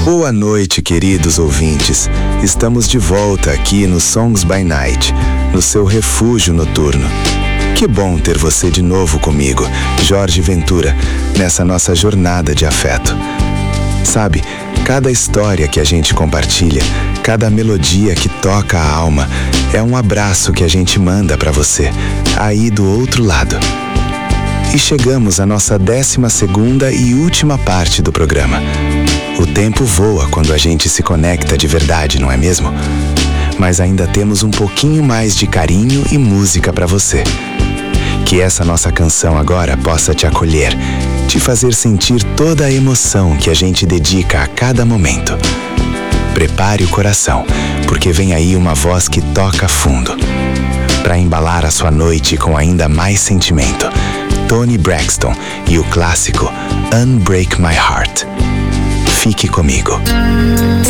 Boa noite, queridos ouvintes. Estamos de volta aqui no Songs by Night, no seu refúgio noturno. Que bom ter você de novo comigo, Jorge Ventura, nessa nossa jornada de afeto. Sabe, cada história que a gente compartilha, cada melodia que toca a alma, é um abraço que a gente manda pra você, aí do outro lado. E chegamos à nossa 12ª e última parte do programa. O tempo voa quando a gente se conecta de verdade, não é mesmo? Mas ainda temos um pouquinho mais de carinho e música pra você. Que essa nossa canção agora possa te acolher, te fazer sentir toda a emoção que a gente dedica a cada momento. Prepare o coração, porque vem aí uma voz que toca fundo. Para embalar a sua noite com ainda mais sentimento, Toni Braxton e o clássico Unbreak My Heart. Fique comigo.